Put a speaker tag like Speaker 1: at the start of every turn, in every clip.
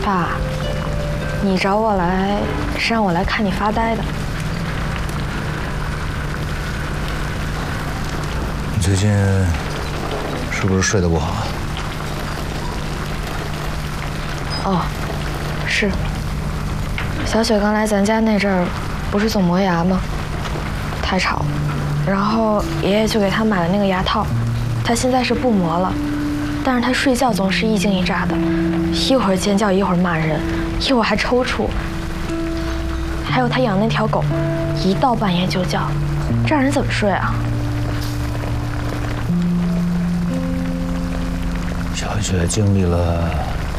Speaker 1: 爸，你找我来是让我来看你发呆的。
Speaker 2: 你最近是不是睡得不好啊？
Speaker 1: 哦，是。小雪刚来咱家那阵儿，不是总磨牙吗？太吵了，然后爷爷就给她买了那个牙套，她现在是不磨了，但是她睡觉总是一惊一乍的，一会儿尖叫，一会儿骂人，一会儿还抽搐。还有她养那条狗，一到半夜就叫，这让人怎么睡啊？
Speaker 2: 小雪经历了，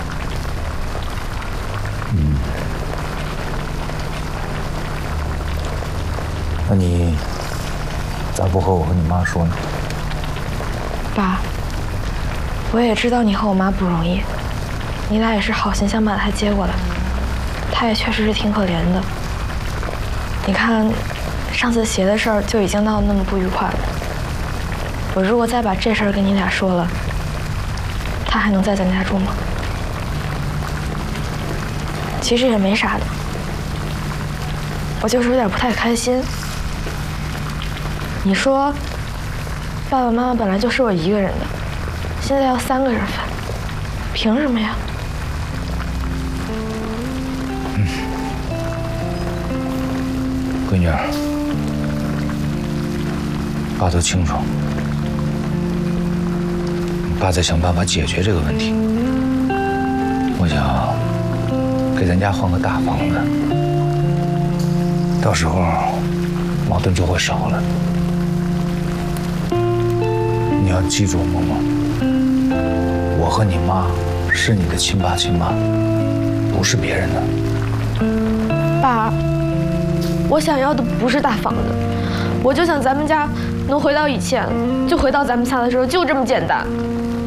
Speaker 2: 那你咋不和我和你妈说呢？
Speaker 1: 爸，我也知道你和我妈不容易，你俩也是好心想把她接过来，她也确实是挺可怜的。你看，上次鞋的事儿就已经闹得那么不愉快了，我如果再把这事儿跟你俩说了，她还能在咱家住吗？其实也没啥的，我就是有点不太开心。你说，爸爸妈妈本来就是我一个人的，现在要3个人分，凭什么呀？
Speaker 2: 闺女儿，爸都清楚，爸在想办法解决这个问题。我想给咱家换个大房子，到时候矛盾就会少了。你要记住，萌萌，我和你妈是你的亲爸亲妈，不是别人的。
Speaker 1: 爸，我想要的不是大房子，我就想咱们家能回到以前，就回到咱们仨的时候，就这么简单。